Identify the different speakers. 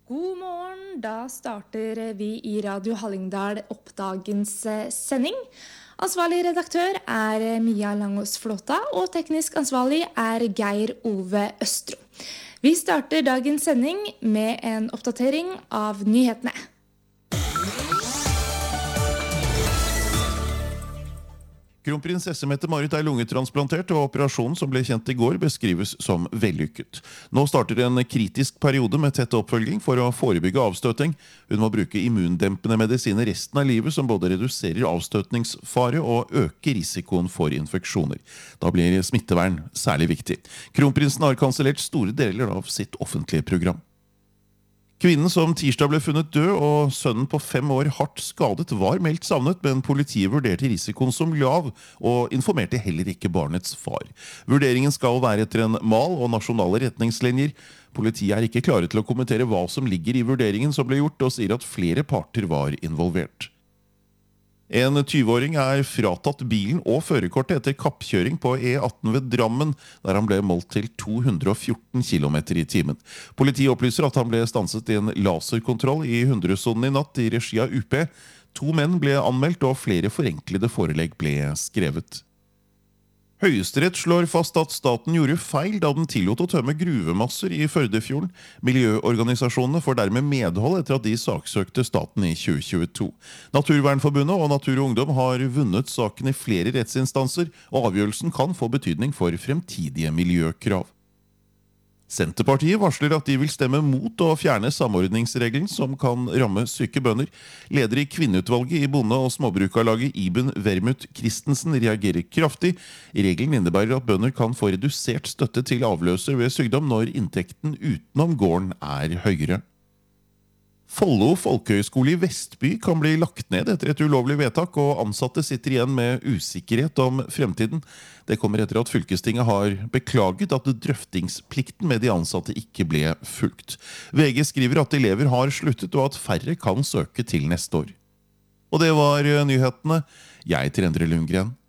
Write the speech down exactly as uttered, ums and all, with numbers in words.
Speaker 1: God morgen, da starter vi i Radio Hallingdal opp dagens eh, sending. Ansvarlig redaktør er Mia Langås Flåta, og teknisk ansvarlig er Geir Ove Østro. Vi starter dagens sending med en oppdatering av nyhetene.
Speaker 2: Kronprinsesse Mette-Marit er lungetransplantert, og operasjonen som ble kjent i går beskrives som vellykket. Nå starter en kritisk periode med tett oppfølging for å forebygge avstøting. Hun må bruke immundempende medisiner resten av livet, som både reduserer avstøtningsfare og øker risikoen for infeksjoner. Da blir smittevern særlig viktig. Kronprinsen har kansellert store deler av sitt offentlige program. Kvinnen som tirsdag ble funnet død og sønnen på fem år hardt skadet var meldt savnet, men politiet vurderte risikoen som lav og informerte heller ikke barnets far. Vurderingen skal være etter en mal og nasjonale retningslinjer. Politiet er ikke klare til å kommentere hva som ligger i vurderingen som ble gjort, og sier at flere parter var involvert. En tyve-åring er fratatt bilen og førerkortet etter kappkjøring på E atten ved Drammen, der han ble målt til to hundre og fjorten kilometer i timen. Politiet opplyser at han ble stanset i en laserkontroll i hundresonen i natt i regi av U P. To menn ble anmeldt, og flere forenklede forelegg ble skrevet. Høyesterett slår fast at staten gjorde feil da den tillot å tømme gruvemasser i Førdefjorden. Miljøorganisasjonene får dermed medhold etter at de saksøkte staten i tjue tjueto. Naturvernforbundet og Natur og Ungdom har vunnet saken i flere rettsinstanser, og avgjørelsen kan få betydning for fremtidige miljøkrav. Senterpartiet varsler at de vil stemme mot å fjerne samordningsregelen som kan ramme syke bønder. Leder i kvinneutvalget i Bonde- og Småbrukarlaget Iben Vermut Christensen reagerer kraftig. Regelen innebærer at bønder kan få redusert støtte til avløser ved sykdom når inntekten utenom gården er høyere. Follo Folkehøgskole i Vestby kan bli lagt ned etter et ulovlig vedtak, og ansatte sitter igjen med usikkerhet om fremtiden. Det kommer etter at fylkestinget har beklaget at drøftingsplikten med de ansatte ikke ble fulgt. V G skriver at elever har sluttet, og at færre kan søke til neste år. Og det var nyhetene. Jeg heter Endre Lundgren.